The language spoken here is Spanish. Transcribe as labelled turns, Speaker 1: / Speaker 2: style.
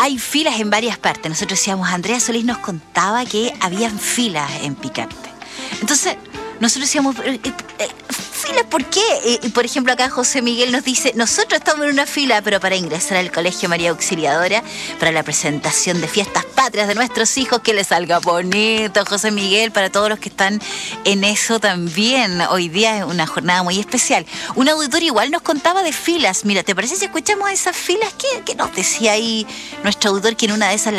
Speaker 1: hay filas en varias partes. Nosotros decíamos, Andrea Solís nos contaba que habían filas en Picarte. Entonces, nosotros decíamos, ¿filas por qué? Por ejemplo, acá José Miguel nos dice, nosotros estamos en una fila, pero para ingresar al Colegio María Auxiliadora, para la presentación de fiestas patrias de nuestros hijos, que les salga bonito, José Miguel, para todos los que están en eso también. Hoy día es una jornada muy especial. Un auditor igual nos contaba de filas. Mira, ¿te parece si escuchamos esas filas? ¿Qué nos decía ahí nuestro auditor, que en una de esas